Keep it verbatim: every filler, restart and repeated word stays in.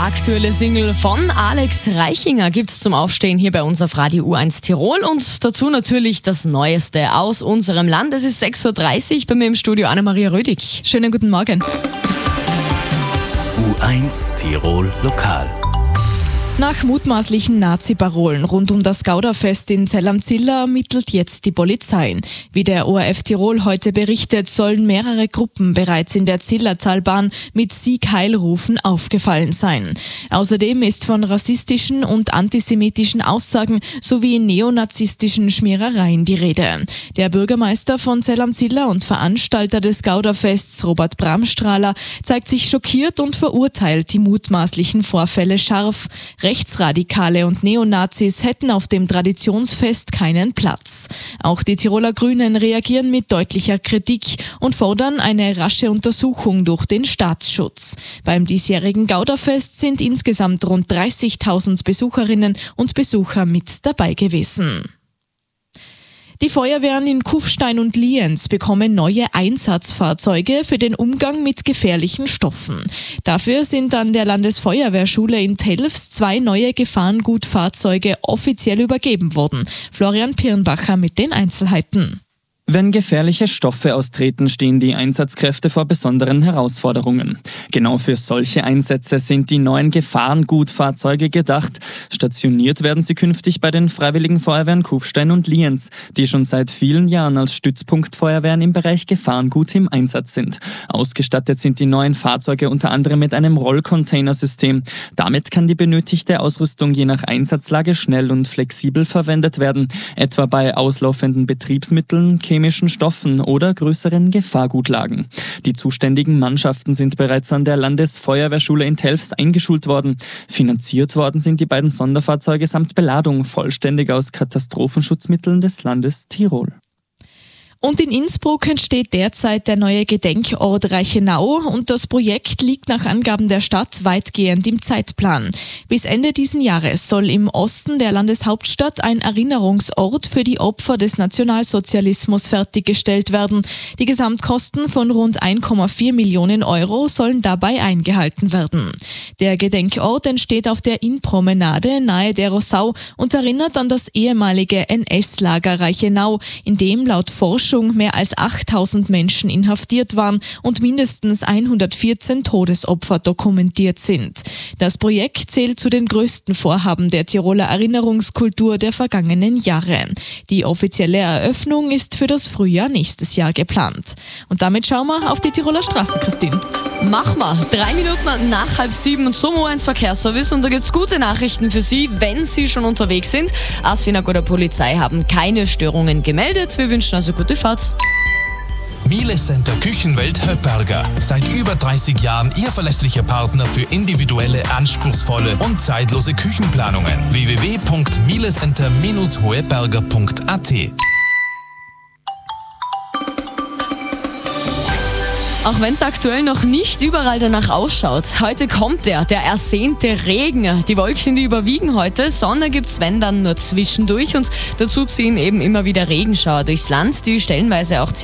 aktuelle Single von Alex Reichinger gibt's zum Aufstehen hier bei uns auf Radio U eins Tirol und dazu natürlich das Neueste aus unserem Land. Es ist sechs Uhr dreißig, bei mir im Studio Anna-Maria Rödig. Schönen guten Morgen. U eins Tirol Lokal. Nach mutmaßlichen Nazi-Parolen rund um das Gauderfest in Zell am Ziller ermittelt jetzt die Polizei. Wie der O R F Tirol heute berichtet, sollen mehrere Gruppen bereits in der Zillertalbahn mit Sieg Heil rufen aufgefallen sein. Außerdem ist von rassistischen und antisemitischen Aussagen sowie neonazistischen Schmierereien die Rede. Der Bürgermeister von Zell am Ziller und Veranstalter des Gauderfests, Robert Bramstrahler, zeigt sich schockiert und verurteilt die mutmaßlichen Vorfälle scharf. Rechtsradikale und Neonazis hätten auf dem Traditionsfest keinen Platz. Auch die Tiroler Grünen reagieren mit deutlicher Kritik und fordern eine rasche Untersuchung durch den Staatsschutz. Beim diesjährigen Gauderfest sind insgesamt rund dreißigtausend Besucherinnen und Besucher mit dabei gewesen. Die Feuerwehren in Kufstein und Lienz bekommen neue Einsatzfahrzeuge für den Umgang mit gefährlichen Stoffen. Dafür sind an der Landesfeuerwehrschule in Telfs zwei neue Gefahrengutfahrzeuge offiziell übergeben worden. Florian Pirnbacher mit den Einzelheiten. Wenn gefährliche Stoffe austreten, stehen die Einsatzkräfte vor besonderen Herausforderungen. Genau für solche Einsätze sind die neuen Gefahrengutfahrzeuge gedacht. Stationiert werden sie künftig bei den Freiwilligen Feuerwehren Kufstein und Lienz, die schon seit vielen Jahren als Stützpunktfeuerwehren im Bereich Gefahrengut im Einsatz sind. Ausgestattet sind die neuen Fahrzeuge unter anderem mit einem Rollcontainersystem. Damit kann die benötigte Ausrüstung je nach Einsatzlage schnell und flexibel verwendet werden, etwa bei auslaufenden Betriebsmitteln, chemischen Stoffen oder größeren Gefahrgutlagen. Die zuständigen Mannschaften sind bereits an der Landesfeuerwehrschule in Telfs eingeschult worden. Finanziert worden sind die beiden Sonderfahrzeuge samt Beladung vollständig aus Katastrophenschutzmitteln des Landes Tirol. Und in Innsbruck entsteht derzeit der neue Gedenkort Reichenau und das Projekt liegt nach Angaben der Stadt weitgehend im Zeitplan. Bis Ende diesen Jahres soll im Osten der Landeshauptstadt ein Erinnerungsort für die Opfer des Nationalsozialismus fertiggestellt werden. Die Gesamtkosten von rund ein Komma vier Millionen Euro sollen dabei eingehalten werden. Der Gedenkort entsteht auf der Innpromenade nahe der Rossau und erinnert an das ehemalige N S-Lager Reichenau, in dem laut Forschung mehr als achttausend Menschen inhaftiert waren und mindestens hundertvierzehn Todesopfer dokumentiert sind. Das Projekt zählt zu den größten Vorhaben der Tiroler Erinnerungskultur der vergangenen Jahre. Die offizielle Eröffnung ist für das Frühjahr nächstes Jahr geplant. Und damit schauen wir auf die Tiroler Straßen, Christine. Mach mal, drei Minuten nach halb sieben und zum U eins Verkehrsservice und da gibt's gute Nachrichten für Sie, wenn Sie schon unterwegs sind. Asfinag oder Polizei haben keine Störungen gemeldet. Wir wünschen also gute Fahrt. Miele Center Küchenwelt Höpperger. Seit über dreißig Jahren Ihr verlässlicher Partner für individuelle, anspruchsvolle und zeitlose Küchenplanungen. w w w punkt mielecenter Bindestrich hoeberger punkt a t. Auch wenn es aktuell noch nicht überall danach ausschaut, heute kommt er, der ersehnte Regen. Die Wolken, die überwiegen heute, Sonne gibt's wenn dann nur zwischendurch und dazu ziehen eben immer wieder Regenschauer durchs Land, die stellenweise auch